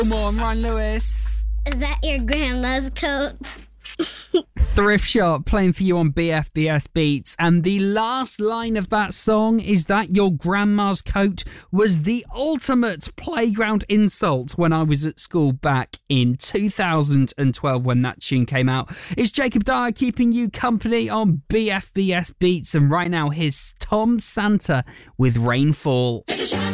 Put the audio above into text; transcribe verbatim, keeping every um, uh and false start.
Come on, Ryan Lewis. Is that your grandma's coat? Thrift Shop playing for you on B F B S Beats. And the last line of that song is that your grandma's coat was the ultimate playground insult when I was at school back in two thousand twelve when that tune came out. It's Jacob Dyer keeping you company on B F B S Beats. And right now, here's Tom Santa with Rainfall.